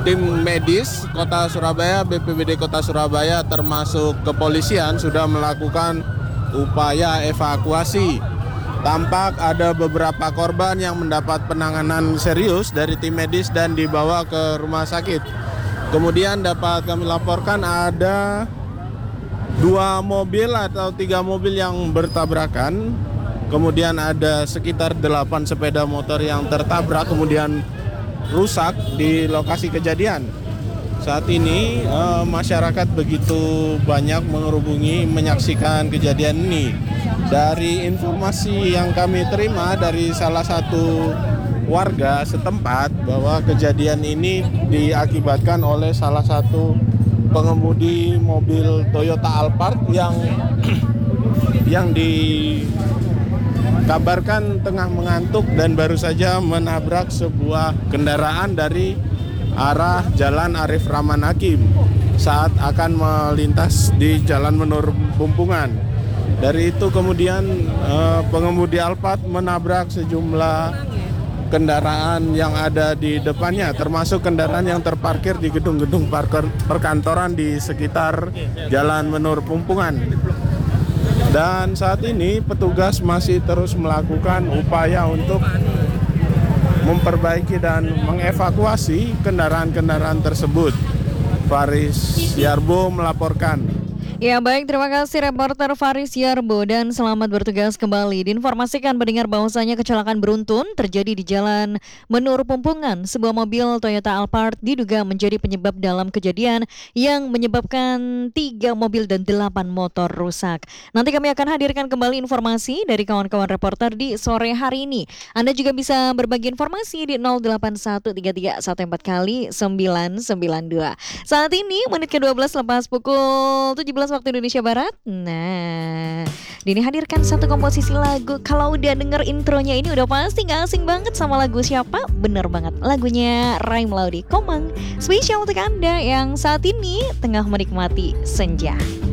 tim medis Kota Surabaya, BPBD Kota Surabaya termasuk kepolisian sudah melakukan upaya evakuasi. Tampak ada beberapa korban yang mendapat penanganan serius dari tim medis dan dibawa ke rumah sakit. Kemudian dapat kami laporkan ada 2 mobil atau 3 mobil yang bertabrakan. Kemudian ada sekitar 8 sepeda motor yang tertabrak kemudian rusak di lokasi kejadian. Saat ini masyarakat begitu banyak menghubungi menyaksikan kejadian ini. Dari informasi yang kami terima dari salah satu warga setempat bahwa kejadian ini diakibatkan oleh salah satu pengemudi mobil Toyota Alphard yang dikabarkan tengah mengantuk dan baru saja menabrak sebuah kendaraan dari arah Jalan Arif Rahman Hakim saat akan melintas di Jalan Menur Pumpungan. Dari itu kemudian pengemudi Alphard menabrak sejumlah kendaraan yang ada di depannya, termasuk kendaraan yang terparkir di gedung-gedung perkantoran di sekitar Jalan Menur Pumpungan. Dan saat ini petugas masih terus melakukan upaya untuk memperbaiki dan mengevakuasi kendaraan-kendaraan tersebut. Faris Yarbo melaporkan. Ya baik, terima kasih reporter Faris Yarbo dan selamat bertugas kembali. Diinformasikan pendengar bahwasanya kecelakaan beruntun terjadi di Jalan Menur Pumpungan. Sebuah mobil Toyota Alphard diduga menjadi penyebab dalam kejadian yang menyebabkan 3 mobil dan 8 motor rusak. Nanti kami akan hadirkan kembali informasi dari kawan-kawan reporter di sore hari ini. Anda juga bisa berbagi informasi di 08133144 kali 992. Saat ini menit ke-12 lepas pukul 17 waktu Indonesia Barat. Nah, Dini hadirkan satu komposisi lagu. Kalau udah denger intronya ini udah pasti gak asing banget sama lagu siapa? Bener banget, lagunya Ray Melody Komang. Spesial untuk Anda yang saat ini tengah menikmati senja.